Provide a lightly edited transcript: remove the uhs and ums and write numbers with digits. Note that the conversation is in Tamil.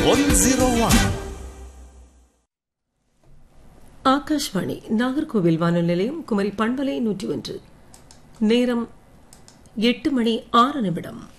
101. ஆகாஷ்வாணி நாகர்கோவில் வானொலி நிலையம் குமரி பண்பலை 101. நேரம் 8:06.